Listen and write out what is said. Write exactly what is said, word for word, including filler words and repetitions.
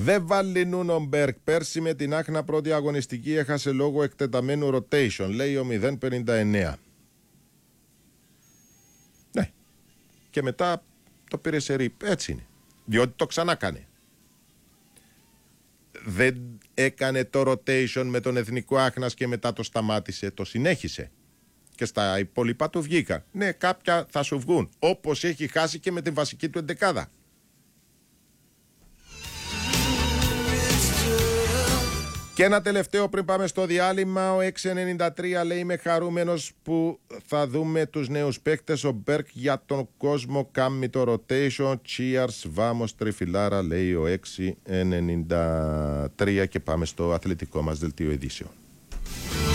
Δεν βάλει Νούνο Μπέρκ. Πέρσι με την Άχνα πρώτη αγωνιστική έχασε λόγω εκτεταμένου rotation, λέει ο μηδέν πενήντα εννέα. Ναι. Και μετά το πήρε σε ρίπ. Έτσι είναι. Διότι το ξανά κάνει. Δεν έκανε το rotation με τον Εθνικό Άχνας και μετά το σταμάτησε. Το συνέχισε. Και στα υπόλοιπα του βγήκαν. Ναι, κάποια θα σου βγουν. Όπως έχει χάσει και με την βασική του εντεκάδα. Και ένα τελευταίο πριν πάμε στο διάλειμμα. Ο έξι ενενήντα τρία λέει: είμαι χαρούμενος που θα δούμε τους νέους παίκτες. Ο Μπέρκ για τον κόσμο κάνει το rotation. Cheers, vamos τριφυλάρα, λέει ο έξι ενενήντα τρία. Και πάμε στο αθλητικό μας δελτίο ειδήσεων.